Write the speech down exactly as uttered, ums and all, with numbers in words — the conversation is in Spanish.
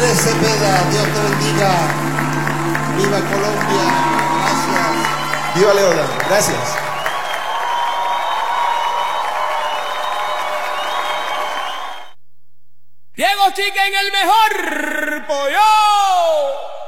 Andrés Cepeda, Dios te bendiga. Viva Colombia, gracias. Viva Leona, gracias. Diego Chica en el mejor pollo.